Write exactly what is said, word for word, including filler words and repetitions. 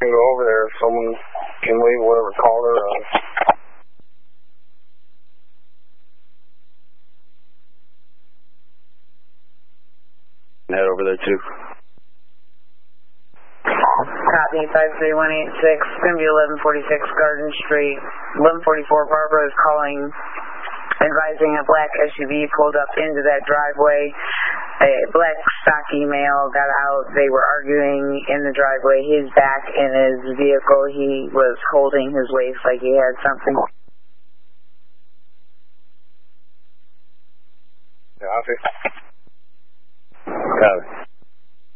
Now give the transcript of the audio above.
can go over there if someone can leave whatever caller. Uh, head over there too. Copy, five three one eight six, it's going to be eleven forty-six Garden Street. eleven forty-four, Barbara is calling, advising a black S U V pulled up into that driveway. A black stocky male got out. They were arguing in the driveway. His back in his vehicle. He was holding his waist like he had something. Copy. Copy.